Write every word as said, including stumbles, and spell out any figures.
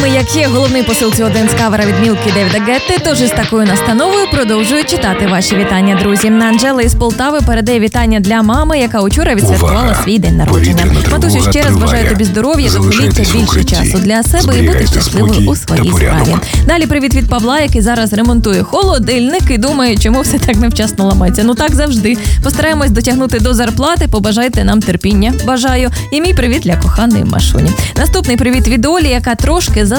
як є головний посил цього день з кавера від Мілки Девіда Гетти, тож із такою настановою продовжую читати ваші вітання, друзі. Анжела із Полтави передає вітання для мами, яка учора відсвяткувала Увага! свій день народження. Матусю, ще раз бажаю тобі здоров'я, довголіття, більше часу для себе і бути щасливою у своїй справі. Далі привіт від Павла, який зараз ремонтує холодильник і думає, чому все так невчасно ламається. Ну так завжди. Постараємось дотягнути до зарплати, побажайте нам терпіння. Бажаю. І мій привіт для коханої Машуні. Наступний привіт від Олі, яка трошки за